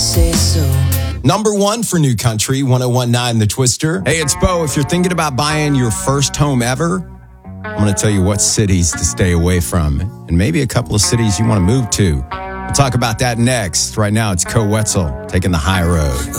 say so. Number 1 for New Country, 1019 The Twister. Hey, it's Bo. If you're thinking about buying your first home ever, I'm going to tell you what cities to stay away from and maybe a couple of cities you want to move to. We'll talk about that next. Right now, it's Co Wetzel taking the high road.